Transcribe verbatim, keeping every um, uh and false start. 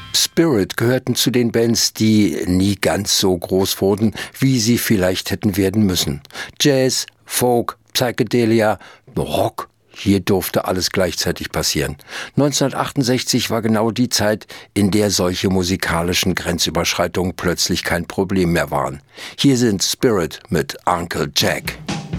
Spirit gehörten zu den Bands, die nie ganz so groß wurden, wie sie vielleicht hätten werden müssen. Jazz, Folk, Psychedelia, Rock, hier durfte alles gleichzeitig passieren. neunzehnhundertachtundsechzig war genau die Zeit, in der solche musikalischen Grenzüberschreitungen plötzlich kein Problem mehr waren. Hier sind Spirit mit Uncle Jack.